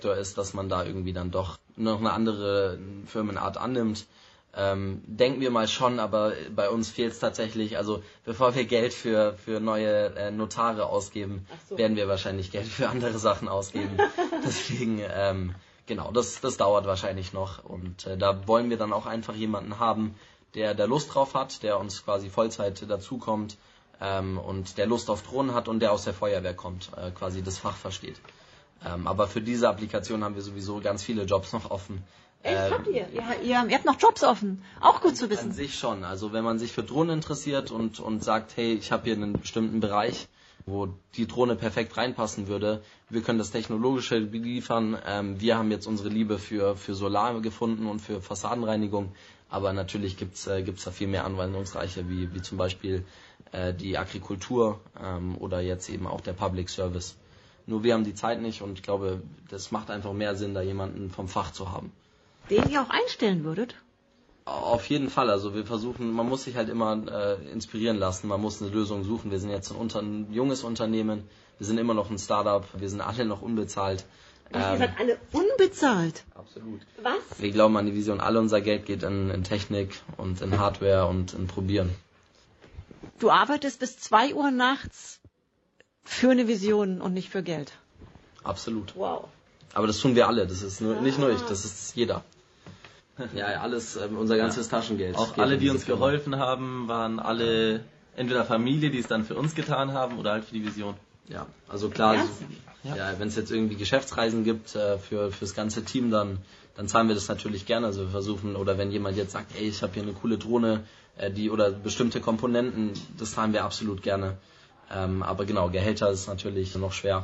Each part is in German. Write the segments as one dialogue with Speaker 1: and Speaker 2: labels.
Speaker 1: ist, dass man da irgendwie dann doch noch eine andere Firmenart annimmt. Denken wir mal schon, aber bei uns fehlt es tatsächlich, also bevor wir Geld für neue Notare ausgeben, werden wir wahrscheinlich Geld für andere Sachen ausgeben. Deswegen, genau, das dauert wahrscheinlich noch und da wollen wir dann auch einfach jemanden haben, der Lust drauf hat, der uns quasi Vollzeit dazukommt und der Lust auf Drohnen hat und der aus der Feuerwehr kommt, quasi das Fach versteht. Aber für diese Applikation haben wir sowieso ganz viele Jobs noch offen.
Speaker 2: Echt, habt ihr? Ja, ihr habt noch Jobs offen. Auch gut zu wissen.
Speaker 1: An sich schon. Also wenn man sich für Drohnen interessiert und sagt, hey, ich habe hier einen bestimmten Bereich, wo die Drohne perfekt reinpassen würde, wir können das Technologische liefern. Wir haben jetzt unsere Liebe für Solar gefunden und für Fassadenreinigung. Aber natürlich gibt's da viel mehr Anwendungsreiche, wie zum Beispiel die Agrikultur oder jetzt eben auch der Public Service. Nur wir haben die Zeit nicht und ich glaube, das macht einfach mehr Sinn, da jemanden vom Fach zu haben.
Speaker 2: Den ihr auch einstellen würdet?
Speaker 1: Auf jeden Fall. Also wir versuchen, man muss sich halt immer inspirieren lassen, man muss eine Lösung suchen. Wir sind jetzt ein junges Unternehmen, wir sind immer noch ein Startup, wir sind alle noch unbezahlt.
Speaker 2: Ihr seid alle unbezahlt?
Speaker 1: Absolut.
Speaker 2: Was?
Speaker 1: Wir glauben an die Vision, alle unser Geld geht in Technik und in Hardware und in Probieren.
Speaker 2: Du arbeitest bis 2 Uhr nachts für eine Vision und nicht für Geld?
Speaker 1: Absolut.
Speaker 2: Wow.
Speaker 1: Aber das tun wir alle, das ist nicht nur ich, das ist jeder. Ja, alles, unser ganzes Taschengeld.
Speaker 3: Auch alle, die uns geholfen haben, waren alle entweder Familie, die es dann für uns getan haben, oder halt für die Vision.
Speaker 1: Ja, also klar, wenn es jetzt irgendwie Geschäftsreisen gibt fürs ganze Team, dann zahlen wir das natürlich gerne. Also wir versuchen, oder wenn jemand jetzt sagt, ey, ich habe hier eine coole Drohne, oder bestimmte Komponenten, das zahlen wir absolut gerne. Aber genau, Gehälter ist natürlich noch schwer.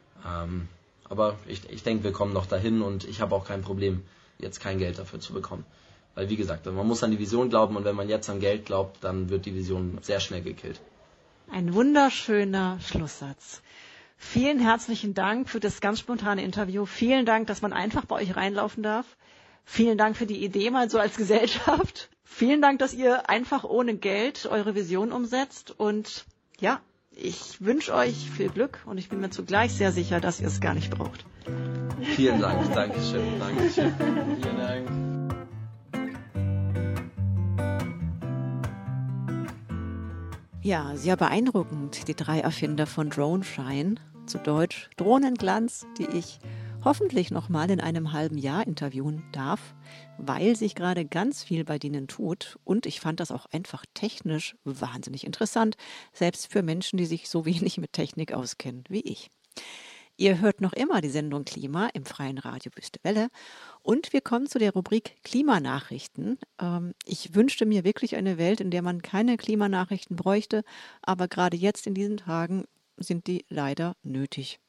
Speaker 1: Aber ich denke, wir kommen noch dahin und ich habe auch kein Problem, jetzt kein Geld dafür zu bekommen. Weil wie gesagt, man muss an die Vision glauben und wenn man jetzt an Geld glaubt, dann wird die Vision sehr schnell gekillt.
Speaker 2: Ein wunderschöner Schlusssatz. Vielen herzlichen Dank für das ganz spontane Interview. Vielen Dank, dass man einfach bei euch reinlaufen darf. Vielen Dank für die Idee mal so als Gesellschaft. Vielen Dank, dass ihr einfach ohne Geld eure Vision umsetzt. Und ja, ich wünsche euch viel Glück und ich bin mir zugleich sehr sicher, dass ihr es gar nicht braucht.
Speaker 1: Vielen Dank, Dankeschön. Dankeschön. Vielen Dank.
Speaker 2: Ja, sehr beeindruckend, die 3 Erfinder von DroneShine, zu Deutsch Drohnenglanz, die ich hoffentlich noch mal in einem halben Jahr interviewen darf, weil sich gerade ganz viel bei denen tut und ich fand das auch einfach technisch wahnsinnig interessant, selbst für Menschen, die sich so wenig mit Technik auskennen wie ich. Ihr hört noch immer die Sendung Klima im freien Radio Wüste Welle und wir kommen zu der Rubrik Klimanachrichten. Ich wünschte mir wirklich eine Welt, in der man keine Klimanachrichten bräuchte, aber gerade jetzt in diesen Tagen sind die leider nötig.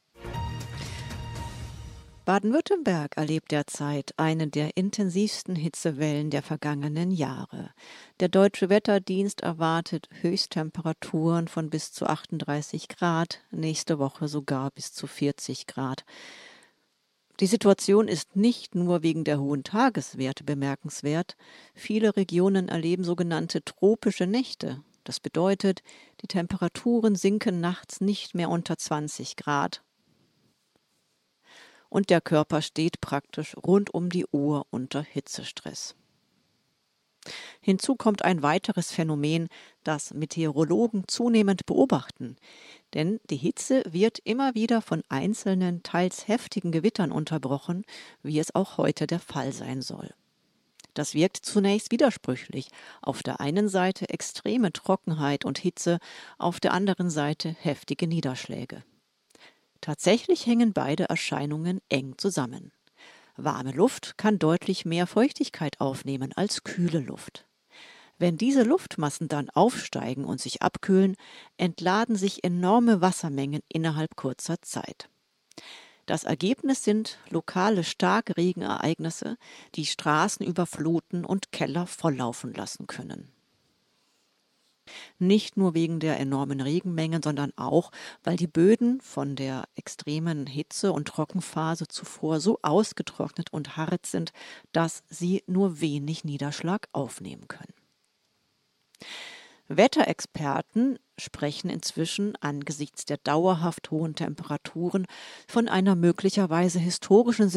Speaker 2: Baden-Württemberg erlebt derzeit eine der intensivsten Hitzewellen der vergangenen Jahre. Der Deutsche Wetterdienst erwartet Höchsttemperaturen von bis zu 38 Grad, nächste Woche sogar bis zu 40 Grad. Die Situation ist nicht nur wegen der hohen Tageswerte bemerkenswert. Viele Regionen erleben sogenannte tropische Nächte. Das bedeutet, die Temperaturen sinken nachts nicht mehr unter 20 Grad. Und der Körper steht praktisch rund um die Uhr unter Hitzestress. Hinzu kommt ein weiteres Phänomen, das Meteorologen zunehmend beobachten. Denn die Hitze wird immer wieder von einzelnen, teils heftigen Gewittern unterbrochen, wie es auch heute der Fall sein soll. Das wirkt zunächst widersprüchlich. Auf der einen Seite extreme Trockenheit und Hitze, auf der anderen Seite heftige Niederschläge. Tatsächlich hängen beide Erscheinungen eng zusammen. Warme Luft kann deutlich mehr Feuchtigkeit aufnehmen als kühle Luft. Wenn diese Luftmassen dann aufsteigen und sich abkühlen, entladen sich enorme Wassermengen innerhalb kurzer Zeit. Das Ergebnis sind lokale Starkregenereignisse, die Straßen überfluten und Keller volllaufen lassen können. Nicht nur wegen der enormen Regenmengen, sondern auch, weil die Böden von der extremen Hitze- und Trockenphase zuvor so ausgetrocknet und hart sind, dass sie nur wenig Niederschlag aufnehmen können. Wetterexperten sprechen inzwischen angesichts der dauerhaft hohen Temperaturen von einer möglicherweise historischen